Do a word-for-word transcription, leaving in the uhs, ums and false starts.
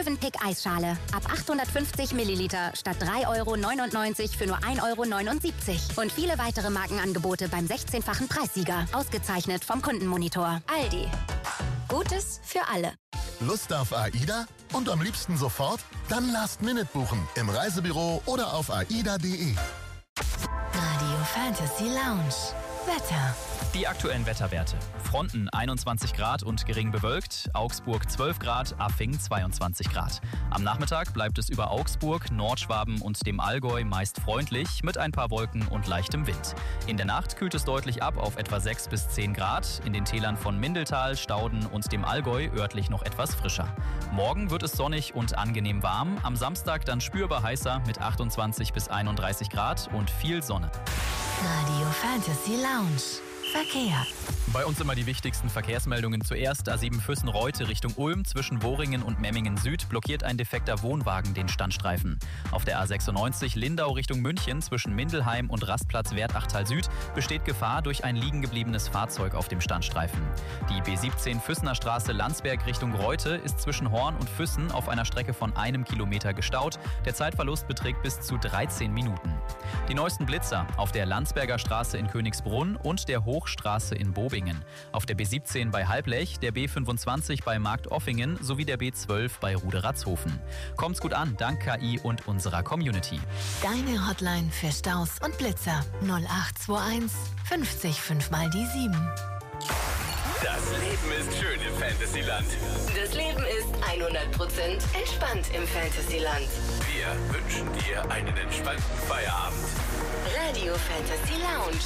Mövenpick Eisschale. Ab achthundertfünfzig Milliliter statt drei Euro neunundneunzig für nur ein Euro neunundsiebzig. Und viele weitere Markenangebote beim sechzehnfachen Preissieger. Ausgezeichnet vom Kundenmonitor. Aldi. Gutes für alle. Lust auf AIDA? Und am liebsten sofort? Dann Last Minute buchen. Im Reisebüro oder auf aida punkt de. Radio Fantasy Lounge. Wetter. Die aktuellen Wetterwerte. Fronten einundzwanzig Grad und gering bewölkt, Augsburg zwölf Grad, Affing zweiundzwanzig Grad. Am Nachmittag bleibt es über Augsburg, Nordschwaben und dem Allgäu meist freundlich mit ein paar Wolken und leichtem Wind. In der Nacht kühlt es deutlich ab auf etwa sechs bis zehn Grad, in den Tälern von Mindeltal, Stauden und dem Allgäu örtlich noch etwas frischer. Morgen wird es sonnig und angenehm warm, am Samstag dann spürbar heißer mit achtundzwanzig bis einunddreißig Grad und viel Sonne. Radio Fantasy Lounge. Verkehr. Bei uns immer die wichtigsten Verkehrsmeldungen zuerst. A sieben Füssen-Reute Richtung Ulm zwischen Woringen und Memmingen Süd blockiert ein defekter Wohnwagen den Standstreifen. Auf der A sechsundneunzig Lindau Richtung München zwischen Mindelheim und Rastplatz Wertachtal Süd besteht Gefahr durch ein liegengebliebenes Fahrzeug auf dem Standstreifen. Die B siebzehn Füssener Straße Landsberg Richtung Reute ist zwischen Horn und Füssen auf einer Strecke von einem Kilometer gestaut. Der Zeitverlust beträgt bis zu dreizehn Minuten. Die neuesten Blitzer auf der Landsberger Straße in Königsbrunn und der Hochstraße in Bobingen. Auf der B siebzehn bei Halblech, der B fünfundzwanzig bei Marktoffingen sowie der B zwölf bei Ruderatzhofen. Kommt's gut an, dank K I und unserer Community. Deine Hotline für Staus und Blitzer null acht zwei eins fünfzig fünf mal die sieben. Das Leben ist schön im Fantasyland. Das Leben ist hundert Prozent entspannt im Fantasyland. Wir wünschen dir einen entspannten Feierabend. Radio Fantasy Lounge.